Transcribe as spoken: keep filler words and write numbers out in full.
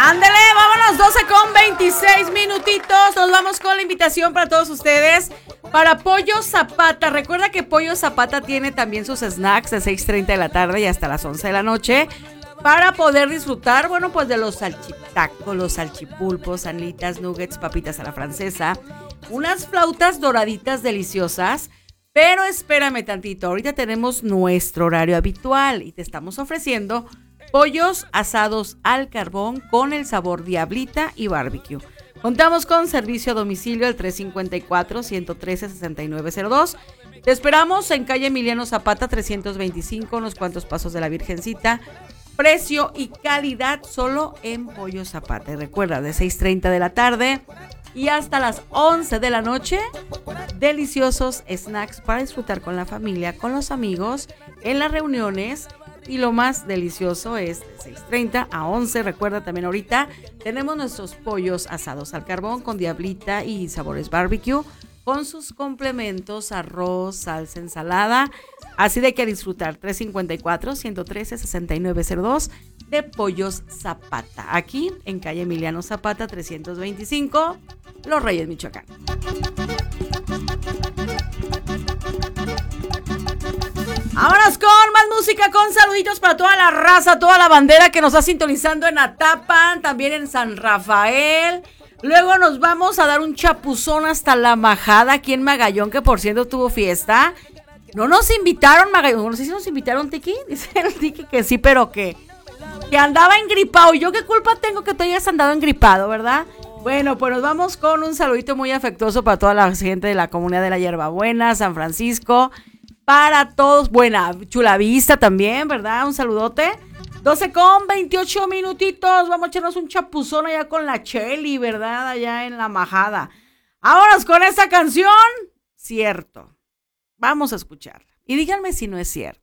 Ándale, vámonos, doce con veintiséis minutitos. Nos vamos con la invitación para todos ustedes para Pollo Zapata. Recuerda que Pollo Zapata tiene también sus snacks de seis treinta de la tarde y hasta las once de la noche para poder disfrutar, bueno, pues de los salchitacos, los salchipulpos, alitas, nuggets, papitas a la francesa, unas flautas doraditas deliciosas. Pero espérame tantito, ahorita tenemos nuestro horario habitual y te estamos ofreciendo pollos asados al carbón con el sabor diablita y barbecue. Contamos con servicio a domicilio al tres cinco cuatro, uno uno tres, seis nueve cero dos. Te esperamos en calle Emiliano Zapata trescientos veinticinco, unos cuantos pasos de la Virgencita. Precio y calidad solo en Pollo Zapata. Y recuerda, de seis treinta de la tarde y hasta las once de la noche, deliciosos snacks para disfrutar con la familia, con los amigos, en las reuniones. Y lo más delicioso es de seis treinta a once. Recuerda también ahorita tenemos nuestros pollos asados al carbón con diablita y sabores barbecue, con sus complementos, arroz, salsa, ensalada. Así de que disfrutar. Tres cinco cuatro, uno uno tres, seis nueve cero dos de Pollos Zapata. Aquí en calle Emiliano Zapata trescientos veinticinco, Los Reyes, Michoacán. Vámonos con más música, con saluditos para toda la raza, toda la bandera que nos está sintonizando en Atapan, también en San Rafael. Luego nos vamos a dar un chapuzón hasta La Majada, aquí en Magallón, que por cierto tuvo fiesta. No nos invitaron, Magallón, no sé si nos invitaron, Tiki. Dice el Tiki que sí, pero que, que andaba engripado. ¿Yo qué culpa tengo que tú hayas andado engripado, verdad? Bueno, pues nos vamos con un saludito muy afectuoso para toda la gente de la comunidad de la Hierbabuena, San Francisco. Para todos, buena, Chulavista también, ¿verdad? Un saludote. doce con veintiocho minutitos. Vamos a echarnos un chapuzón allá con la Cheli, ¿verdad? Allá en La Majada. Vámonos con esta canción. Cierto. Vamos a escucharla. Y díganme si no es cierto.